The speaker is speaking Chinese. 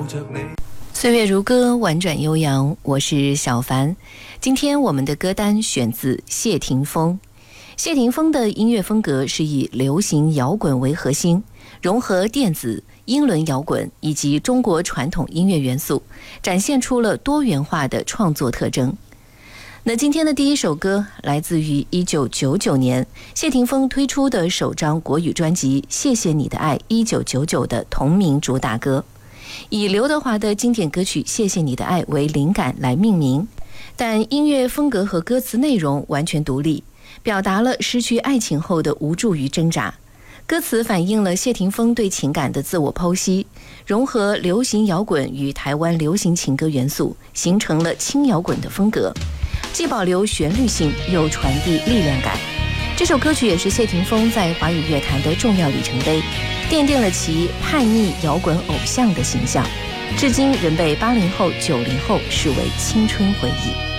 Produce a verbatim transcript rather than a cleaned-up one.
岁月如歌，婉转悠扬，我是小凡。今天我们的歌单选自谢霆锋。谢霆锋的音乐风格是以流行摇滚为核心，融合电子、英伦摇滚以及中国传统音乐元素，展现出了多元化的创作特征。那今天的第一首歌来自于一九九九年谢霆锋推出的首张国语专辑《谢谢你的爱》一九九九的同名主打歌，以刘德华的经典歌曲《谢谢你的爱》为灵感来命名，但音乐风格和歌词内容完全独立，表达了失去爱情后的无助与挣扎。歌词反映了谢霆锋对情感的自我剖析，融合流行摇滚与台湾流行情歌元素，形成了轻摇滚的风格，既保留旋律性又传递力量感。这首歌曲也是谢霆锋在华语乐坛的重要里程碑，奠定了其叛逆摇滚偶像的形象，至今仍被八零后、九零后视为青春回忆。